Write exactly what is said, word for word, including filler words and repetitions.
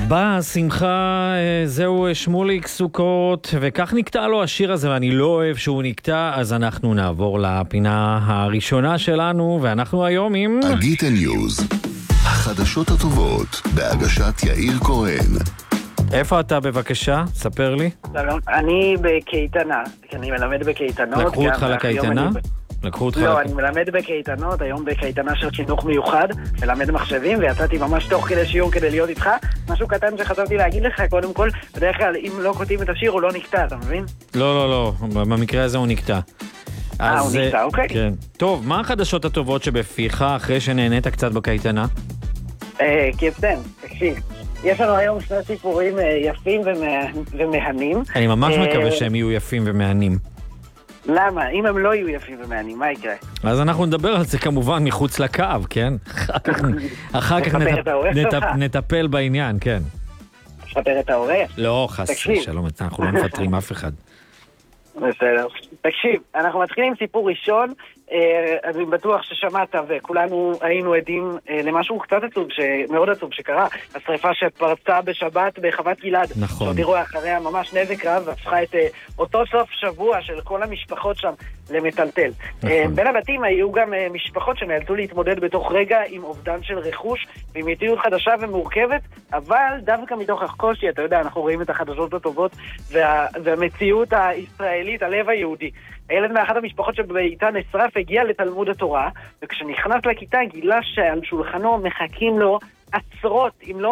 בשמחה, זהו שמוליק סוכות, וכך נקטע לו השיר הזה, ואני לא אוהב שהוא נקטע, אז אנחנו נעבור לפינה הראשונה שלנו, ואנחנו היום עם... אגיטה ניוז, החדשות הטובות, בהגשת יאיר כהן. איפה אתה בבקשה? ספר לי. אני בקייטנה, אני מלמד בקייטנות. לקחו אותך לקייטנה? לקחו אותך לא, אני מלמד בקייטנות, היום בקייטנה של חינוך מיוחד, מלמד מחשבים, ויצאתי ממש תוך כדי שיעור כדי להיות איתך. משהו קטן שחשבתי להגיד לך, קודם כל, בדרך כלל אם לא כותבים את השיר הוא לא נקטע, אתה מבין? לא, לא, לא, במקרה הזה הוא נקטע. אה, הוא נקטע, אוקיי. כן. טוב, מה החדשות הטובות שבפיך אחרי שנהנית קצת בקייטנה? אה, קפטן, תקשיב. יש לנו היום שני סיפורים יפים ומהנים. אני ממש מקווה שהם יהיו יפים ומהנים. למה? אם הם לא יהיו יפים ומעניינים, מה יקרה? אז אנחנו נדבר על זה כמובן מחוץ לקו, כן? אחר כך נטפל בעניין, כן. תפטר את העורך? לא, חס ושלום, אנחנו לא מפטרים אף אחד. בסדר. תקשיב, אנחנו מתחילים עם סיפור ראשון, אני בטוח ששמעת וכולנו היינו עדים למשהו קצת עצוב, מאוד עצוב שקרה, השריפה שפרצה בשבת בחוות גלעד. נכון. שהותירו אחריה ממש נזק רב, והפכה את אותו סוף שבוע של כל המשפחות שם למטלטל. נכון. בין הבתים היו גם משפחות שנאלצו להתמודד בתוך רגע עם אובדן של רכוש, ועם מציאות חדשה ומורכבת, אבל דווקא מתוך הקושי, אתה יודע, אנחנו רואים את החדשות הטובות וה, והמציאות הישראלית, הלב היהודי. הילד מאחת המשפחות שבביתה נשרף הגיע לתלמוד התורה, וכשנכנס לכיתה גילה שעל שולחנו מחכים לו עשרות, אם לא